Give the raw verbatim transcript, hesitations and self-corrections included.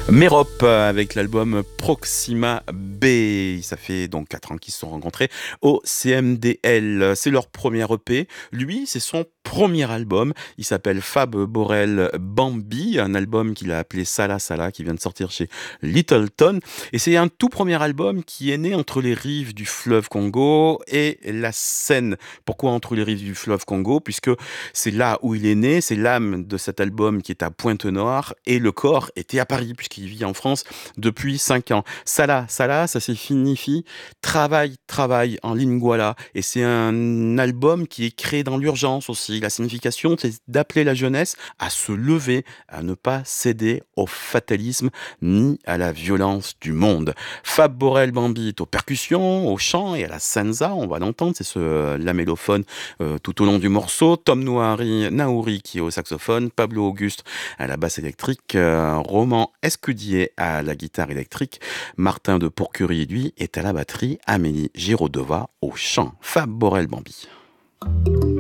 Mérop euh, avec l'album Proxima B. Ça fait donc quatre ans qu'ils se sont rencontrés au C M D L. C'est leur premier E P. Lui, c'est son premier album. Il s'appelle Fab Borel Bambi, un album qu'il a appelé Sala Sala, qui vient de sortir chez Littleton. Et c'est un tout premier album qui est né entre les rives du fleuve Congo et la Seine. Pourquoi entre les rives du fleuve Congo? Puisque c'est là où il est né, c'est l'âme de cet album qui est à Pointe-Noire et le corps était à Paris puisqu'il vit en France depuis cinq ans. Sala, Sala, ça signifie travail, travail en lingala et c'est un album qui est créé dans l'urgence aussi. La signification, c'est d'appeler la jeunesse à se lever, à ne pas céder au fatalisme ni à la violence du monde. Fab Borel Bambi est aux percussions, au chant et à la sansa, on va l'entendre, c'est ce lamellophone euh, tout au long du morceau. Tom Nouari, Naouri qui est au saxophone, Pablo Auguste à la basse électrique, euh, Roman Escudier à la guitare électrique, Martin de Pourcurie, lui, est à la batterie, Amélie Giraudova au chant. Fab Borel Bambi.